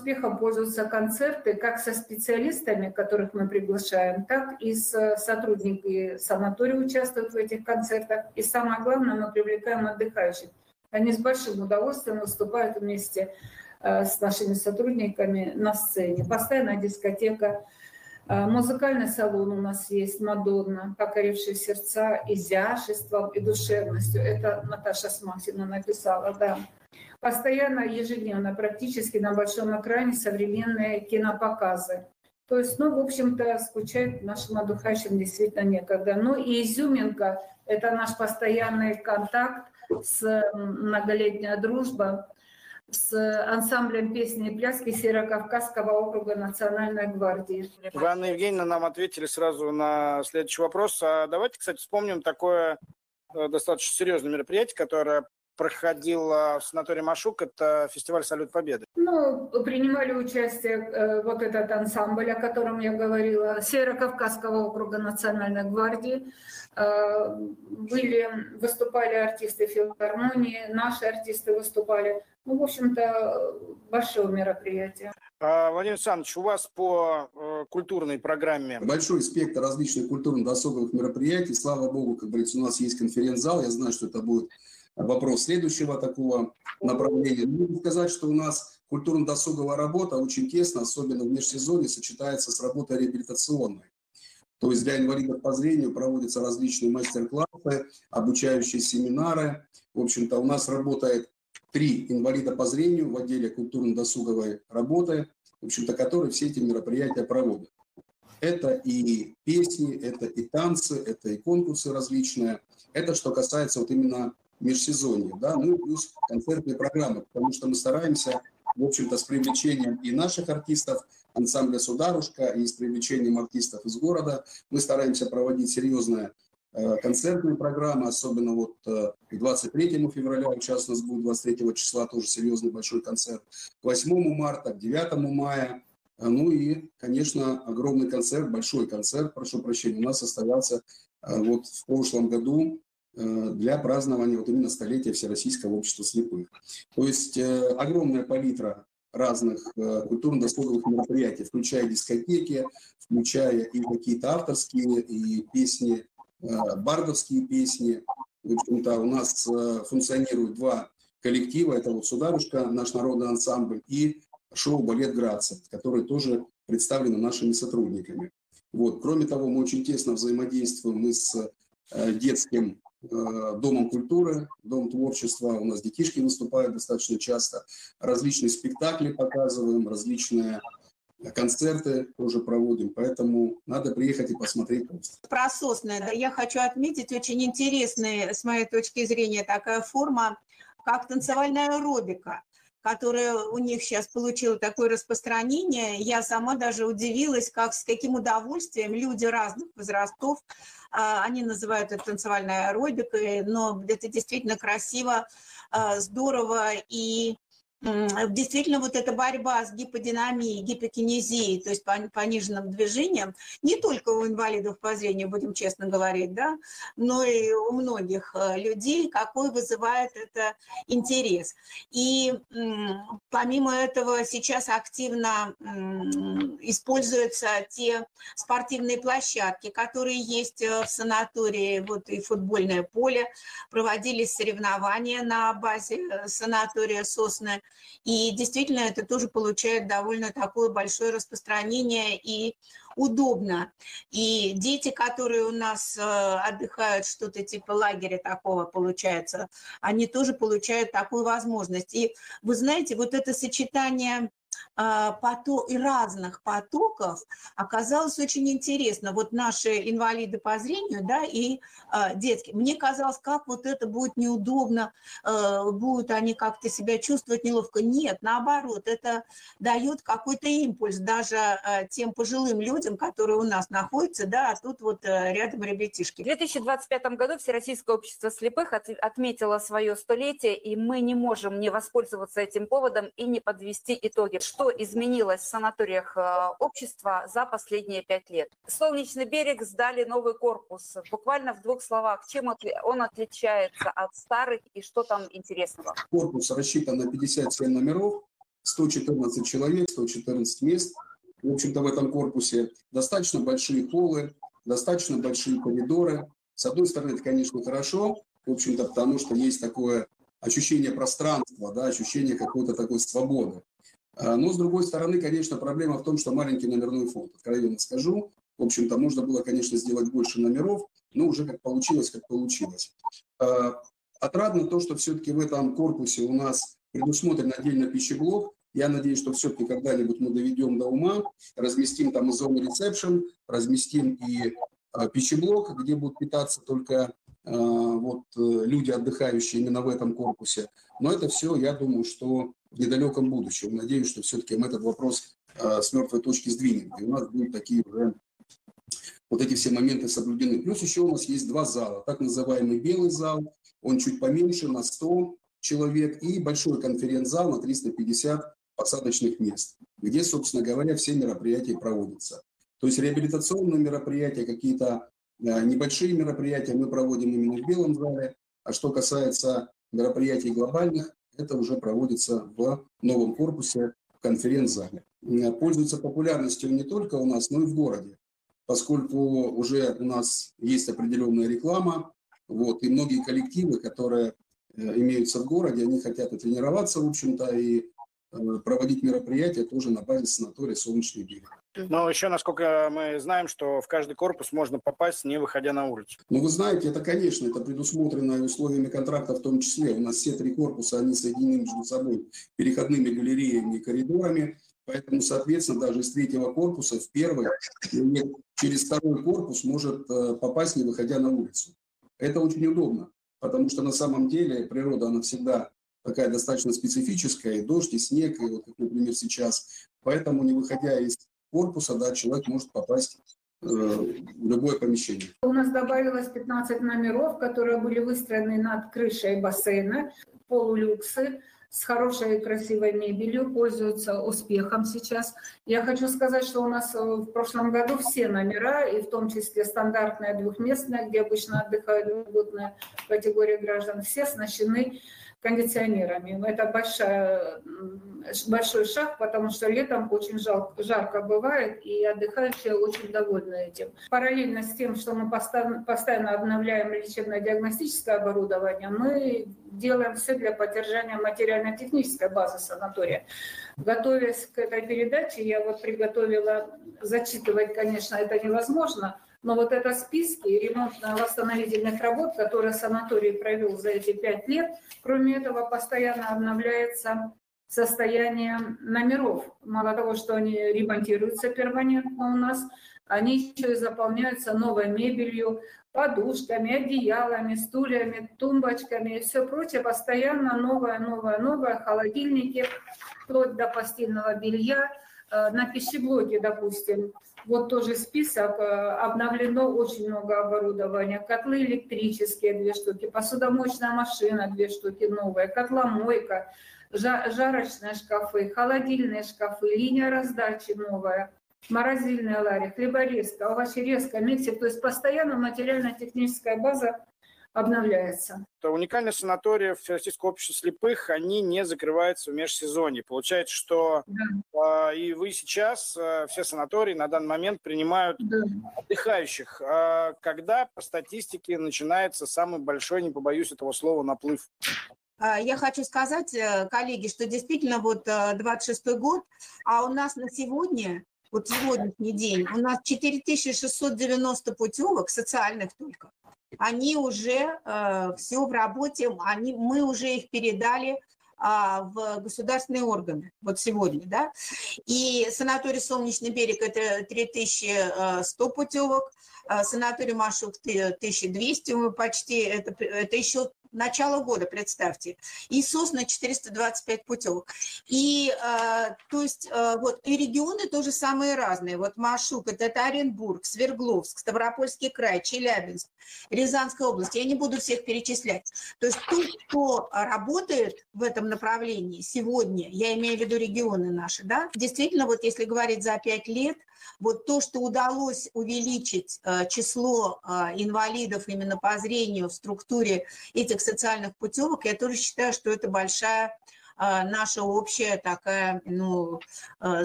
успехом пользуются концерты как со специалистами, которых мы приглашаем, так и с сотрудники санатория участвуют в этих концертах. И самое главное, мы привлекаем отдыхающих. Они с большим удовольствием выступают вместе с нашими сотрудниками на сцене. Постоянная дискотека, музыкальный салон у нас есть «Мадонна», покорившие сердца изяществом и душевностью. Это Наташа Смахина написала, да. Постоянно, ежедневно, практически на большом экране современные кинопоказы. То есть, в общем-то, скучать нашим отдыхающим действительно некогда. Ну и изюминка – это наш постоянный контакт, многолетняя дружба с ансамблем песни и пляски Северо-Кавказского округа Национальной гвардии. Вы, Анна Евгеньевна, нам ответили сразу на следующий вопрос. А давайте, кстати, вспомним такое достаточно серьезное мероприятие, которое проходило в санатории Машук, это фестиваль «Салют Победы». Принимали участие вот этот ансамбль, о котором я говорила, Северо-Кавказского округа Национальной гвардии. Выступали артисты филармонии, наши артисты выступали. В общем-то, большое мероприятие. Владимир Александрович, у вас по культурной программе? Большой спектр различных культурно-досуговых мероприятий. Слава богу, как говорится, у нас есть конференц-зал. Я знаю, что это будет вопрос следующего такого направления. Могу сказать, что у нас культурно-досуговая работа очень тесно, особенно в межсезонье, сочетается с работой реабилитационной. То есть для инвалидов по зрению проводятся различные мастер-классы, обучающие семинары. В общем-то, у нас работает 3 инвалида по зрению в отделе культурно-досуговой работы, в общем-то, которые все эти мероприятия проводят. Это и песни, это и танцы, это и конкурсы различные. Это что касается вот именно межсезонья, да, ну и плюс концертные программы, потому что мы стараемся, в общем-то, с привлечением и наших артистов, ансамбля «Сударушка», и с привлечением артистов из города, мы стараемся проводить серьезные концертные программы, особенно вот к 23 февраля, сейчас у нас будет 23 числа тоже серьезный большой концерт, к 8 марта, к 9 мая, ну и, конечно, огромный концерт, большой концерт, прошу прощения, у нас состоялся вот в прошлом году для празднования вот именно столетия Всероссийского общества слепых. То есть огромная палитра разных культурно-досуговых мероприятий, включая дискотеки, включая и какие-то авторские, и песни, бардовские песни. В общем-то, у нас функционируют 2 коллектива. Это вот «Сударушка», наш народный ансамбль, и шоу «Балет Грация», которые тоже представлены нашими сотрудниками. Вот. Кроме того, мы очень тесно взаимодействуем и с детским Домом культуры, Дом творчества. У нас детишки выступают достаточно часто. Различные спектакли показываем, различные концерты тоже проводим. Поэтому надо приехать и посмотреть. Про Сосны. Да, я хочу отметить очень интересная, с моей точки зрения, такая форма, как танцевальная аэробика, которая у них сейчас получила такое распространение. Я сама даже удивилась, с каким удовольствием люди разных возрастов, они называют это танцевальной аэробикой, но это действительно красиво, здорово и действительно вот эта борьба с гиподинамией, гипокинезией, то есть пониженным движением, не только у инвалидов по зрению, будем честно говорить, да, но и у многих людей, какой вызывает это интерес. И помимо этого сейчас активно используются те спортивные площадки, которые есть в санатории, вот и футбольное поле, проводились соревнования на базе санатория «Сосны». И действительно это тоже получает довольно такое большое распространение и удобно. И дети, которые у нас отдыхают, что-то типа лагеря такого получается, они тоже получают такую возможность. И вы знаете, вот это сочетание и разных потоков оказалось очень интересно. Вот наши инвалиды по зрению, да, и детки. Мне казалось, как вот это будет неудобно, будут они как-то себя чувствовать неловко. Нет, наоборот, это дает какой-то импульс даже тем пожилым людям, которые у нас находятся, да, а тут вот рядом ребятишки. В 2025 году Всероссийское общество слепых отметило свое 100-летие, и мы не можем не воспользоваться этим поводом и не подвести итоги. Что изменилось в санаториях общества за последние 5 лет? Солнечный берег сдали новый корпус. Буквально в 2 словах, чем он отличается от старых и что там интересного? Корпус рассчитан на 57 номеров. 114 человек, 114 мест, в общем-то, в этом корпусе. Достаточно большие холлы, достаточно большие коридоры. С одной стороны, это, конечно, хорошо, в общем-то, потому что есть такое ощущение пространства, да, ощущение какой-то такой свободы. Но, с другой стороны, конечно, проблема в том, что маленький номерной фонд, откровенно скажу. В общем-то, можно было, конечно, сделать больше номеров, но уже как получилось, как получилось. Отрадно то, что все-таки в этом корпусе у нас предусмотрен отдельно пищеблок. Я надеюсь, что все-таки когда-нибудь мы доведем до ума, разместим там и зону ресепшн, разместим и пищеблок, где будут питаться только люди, отдыхающие именно в этом корпусе. Но это все, я думаю, что в недалеком будущем. Надеюсь, что все-таки мы этот вопрос с мертвой точки сдвинем. И у нас будут такие уже вот эти все моменты соблюдены. Плюс еще у нас есть два зала. Так называемый белый зал, он чуть поменьше, на 100 человек, и большой конференц-зал на 350 посадочных мест, где, собственно говоря, все мероприятия проводятся. То есть реабилитационные мероприятия, какие-то небольшие мероприятия мы проводим именно в белом зале, а что касается мероприятий глобальных, это уже проводится в новом корпусе, в конференц-зале. Пользуется популярностью не только у нас, но и в городе, поскольку уже у нас есть определенная реклама, и многие коллективы, которые имеются в городе, они хотят и тренироваться, в общем-то, и проводить мероприятия тоже на базе санатория «Солнечный берег». Но еще, насколько мы знаем, что в каждый корпус можно попасть, не выходя на улицу. Ну, вы знаете, это, конечно, это предусмотрено условиями контракта в том числе. У нас все три корпуса, они соединены между собой переходными галереями и коридорами. Поэтому, соответственно, даже из третьего корпуса в первый через второй корпус может попасть, не выходя на улицу. Это очень удобно, потому что на самом деле природа, она всегда такая достаточно специфическая, и дождь, и снег, и вот, как, например, сейчас. Поэтому, не выходя из корпуса, да, человек может попасть в любое помещение. У нас добавилось 15 номеров, которые были выстроены над крышей бассейна, полулюксы, с хорошей и красивой мебелью, пользуются успехом сейчас. Я хочу сказать, что у нас в прошлом году все номера, и в том числе стандартные двухместные, где обычно отдыхают льготная категория граждан, все оснащены кондиционерами. Это большой шаг, потому что летом очень жарко бывает, и отдыхающие очень довольны этим. Параллельно с тем, что мы постоянно обновляем лечебно-диагностическое оборудование, мы делаем все для поддержания материально-технической базы санатория. Готовясь к этой передаче, я приготовила, зачитывать, конечно, это невозможно, но это списки ремонтно-восстановительных работ, которые санаторий провел за эти 5 лет. Кроме этого, постоянно обновляется состояние номеров. Мало того, что они ремонтируются перманентно у нас, они еще и заполняются новой мебелью, подушками, одеялами, стульями, тумбочками и все прочее. Постоянно новое, холодильники, вплоть до постельного белья. На пищеблоке, допустим, тоже список, обновлено очень много оборудования. Котлы электрические 2 штуки, посудомоечная машина 2 штуки новая, котломойка, жарочные шкафы, холодильные шкафы, линия раздачи новая, морозильная ларя, хлеборезка, овощерезка, миксер. То есть постоянно материально-техническая база обновляется. Уникальность санаториев Всероссийского общества слепых, они не закрываются в межсезонье. Получается, что и вы сейчас, все санатории на данный момент принимают отдыхающих. Когда по статистике начинается самый большой, не побоюсь этого слова, наплыв? Я хочу сказать, коллеги, что действительно 26-й год, а у нас на сегодня, сегодняшний день, у нас 4690 путевок, социальных только. Они уже все в работе, мы уже их передали в государственные органы, сегодня, да. И санаторий «Солнечный берег» – это 3100 путевок, санаторий «Машук» – 1200, мы почти, это еще начало года, представьте, и «Сосна» 425 путевок. И, то есть, и регионы тоже самые разные. «Машук» – это Оренбург, Свердловск, Ставропольский край, Челябинск, Рязанская область. Я не буду всех перечислять. То есть, тот, кто работает в этом направлении сегодня, я имею в виду регионы наши, да, действительно, если говорить за 5 лет, то, что удалось увеличить число инвалидов именно по зрению в структуре этих социальных путевок, я тоже считаю, что это большая наша общая такая, ну,